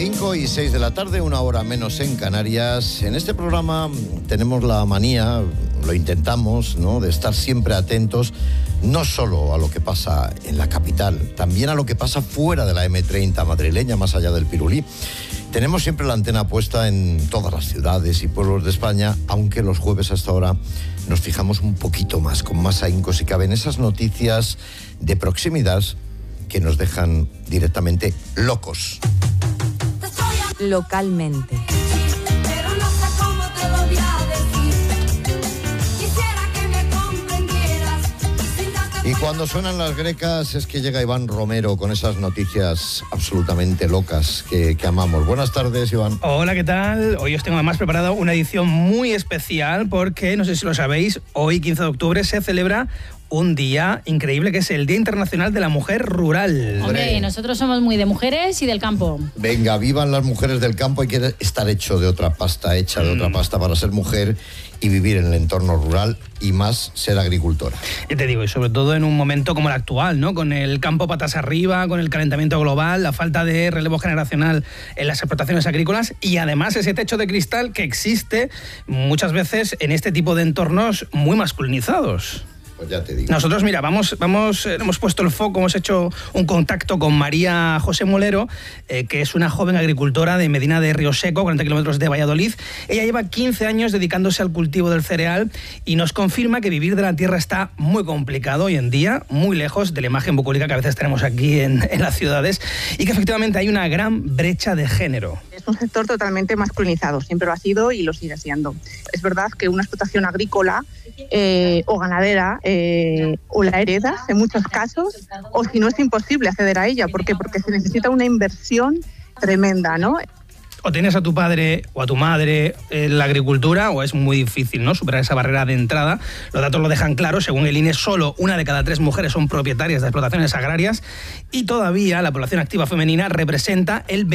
5:06 de la tarde, 1 hora menos en Canarias. En este programa tenemos la manía, lo intentamos, ¿no?, de estar siempre atentos, no solo a lo que pasa en la capital, también a lo que pasa fuera de la M30 madrileña, más allá del Pirulí. Tenemos siempre la antena puesta en todas las ciudades y pueblos de España, aunque los jueves hasta ahora nos fijamos un poquito más, con más ahínco si cabe, en esas noticias de proximidad que nos dejan directamente locos. Localmente. Pero no sé cómo te lo voy a decir. Quisiera que me comprendieras. Y cuando suenan las grecas es que llega Iván Romero con esas noticias absolutamente locas que amamos. Buenas tardes, Iván. Hola, ¿qué tal? Hoy os tengo además preparado una edición muy especial porque, no sé si lo sabéis, hoy 15 de octubre se celebra un día increíble que es el Día Internacional de la Mujer Rural. Hombre, nosotros somos muy de mujeres y del campo. Venga, vivan las mujeres del campo. Hay que estar hecha de otra pasta para ser mujer y vivir en el entorno rural y más ser agricultora. Y te digo, y sobre todo en un momento como el actual, ¿no? Con el campo patas arriba, con el calentamiento global, la falta de relevo generacional en las explotaciones agrícolas y además ese techo de cristal que existe muchas veces en este tipo de entornos muy masculinizados. Pues ya te digo. Nosotros, mira, hemos puesto el foco, hemos hecho un contacto con María José Molero, que es una joven agricultora de Medina de Río Seco, 40 kilómetros de Valladolid. Ella lleva 15 años dedicándose al cultivo del cereal y nos confirma que vivir de la tierra está muy complicado hoy en día, muy lejos de la imagen bucólica que a veces tenemos aquí en las ciudades, y que efectivamente hay una gran brecha de género. Es un sector totalmente masculinizado, siempre lo ha sido y lo sigue siendo. Es verdad que una explotación agrícola o ganadera o la heredas en muchos casos, o si no es imposible acceder a ella. ¿Por qué? Porque se necesita una inversión tremenda, ¿no? O tienes a tu padre o a tu madre en la agricultura, o es muy difícil, ¿no?, superar esa barrera de entrada. Los datos lo dejan claro. Según el INE, solo 1 de cada 3 mujeres son propietarias de explotaciones agrarias y todavía la población activa femenina representa el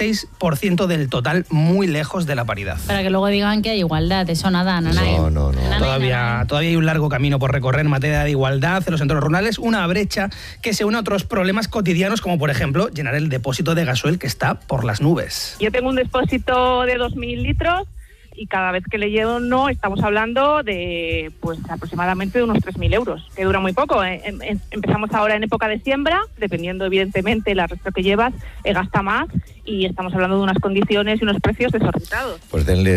26% del total, muy lejos de la paridad. Para que luego digan que hay igualdad, eso nada, No. Todavía hay un largo camino por recorrer en materia de igualdad en los entornos rurales, una brecha que se une a otros problemas cotidianos, como por ejemplo llenar el depósito de gasoil que está por las nubes. Yo tengo un depósito de 2.000 litros y cada vez que le lleno estamos hablando de pues aproximadamente de unos 3.000 euros, que dura muy poco. Empezamos ahora en época de siembra, dependiendo evidentemente la resto que llevas, gasta más y estamos hablando de unas condiciones y unos precios desorbitados. Pues denle